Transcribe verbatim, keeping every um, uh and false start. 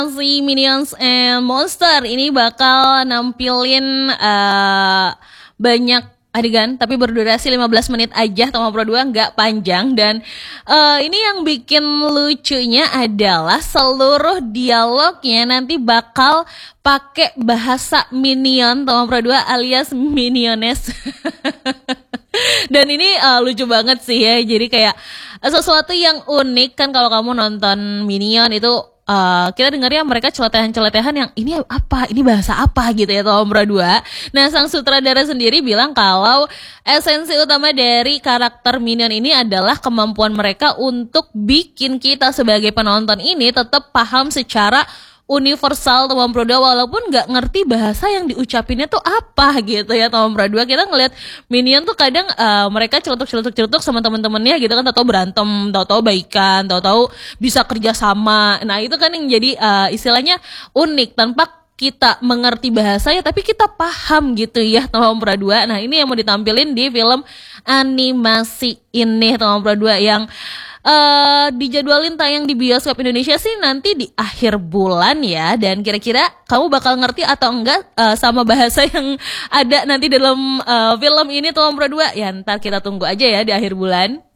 Si Minions and Monster ini bakal nampilin uh, banyak adegan tapi berdurasi lima belas menit aja, Tomb Pro dua nggak panjang. Dan uh, ini yang bikin lucunya adalah seluruh dialognya nanti bakal pakai bahasa Minion Tomb Pro dua alias Miniones. Dan ini uh, lucu banget sih ya, jadi kayak uh, sesuatu yang unik kan kalau kamu nonton Minion itu. Uh, kita dengarnya mereka celotehan-celotehan yang ini apa, ini bahasa apa gitu ya, Tomb Pro dua. Nah, sang sutradara sendiri bilang kalau esensi utama dari karakter Minion ini adalah kemampuan mereka untuk bikin kita sebagai penonton ini tetap paham secara universal Tomb Pro dua walaupun nggak ngerti bahasa yang diucapinnya tuh apa gitu ya. Tomb Pro dua kita ngeliat Minion tuh kadang uh, mereka celutuk-celutuk-celutuk sama teman-temannya gitu kan, tahu-tahu berantem, tahu-tahu baikan, tahu-tahu bisa kerja sama. Nah itu kan yang jadi uh, istilahnya unik, tanpa kita mengerti bahasanya tapi kita paham gitu ya Tomb Pro dua. Nah ini yang mau ditampilin di film animasi ini Tomb Pro dua yang Uh, dijadwalin tayang di bioskop Indonesia sih nanti di akhir bulan ya. Dan kira-kira kamu bakal ngerti atau enggak uh, sama bahasa yang ada nanti dalam uh, film ini Tomb Pro dua? Ya ntar kita tunggu aja ya di akhir bulan.